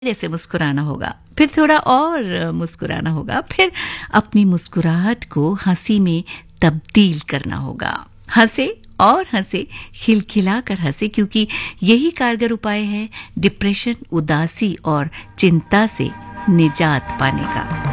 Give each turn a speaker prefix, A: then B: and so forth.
A: से मुस्कुराना होगा, फिर थोड़ा और मुस्कुराना होगा, फिर अपनी मुस्कुराहट को हंसी में तब्दील करना होगा। हंसे और हंसे, खिलखिलाकर हंसे, क्योंकि यही कारगर उपाय है डिप्रेशन, उदासी और चिंता से निजात पाने का।